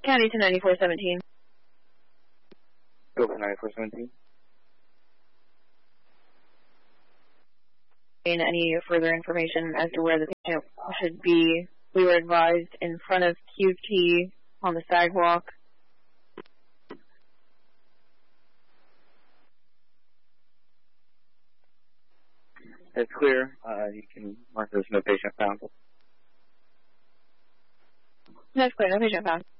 County to 9417. Go for 9417. Any further information as to where the patient should be, we were advised in front of QT on the sidewalk. It's clear. You can mark there's no patient found. That's clear, no patient found.